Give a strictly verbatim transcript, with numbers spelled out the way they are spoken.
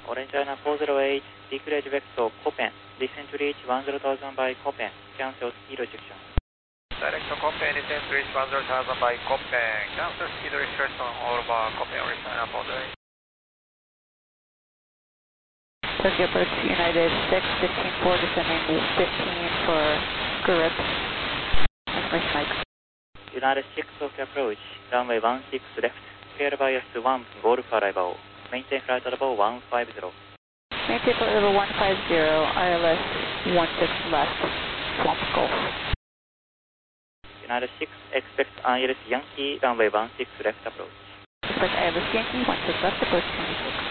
Orange China four zero eight, declared vector Copen, descend to reach one zero thousand by Copen, cancel speed restriction. Direct to Copen, descend to reach one zero thousand by Copen, cancel speed restriction over Copen, Orange China four zero eight. Tokyo approach United six, fifteen four, descending fifteen for grip. Information Mike. United six Tokyo approach, runway one six left, clear bias one, Golf arrival. Maintain flight level one five zero. Maintain flight level one five zero, I L S one six left, Swamp Gulf. United six expects I L S Yankee, runway one six left approach. Expect I L S Yankee, one six left, approach twenty-six.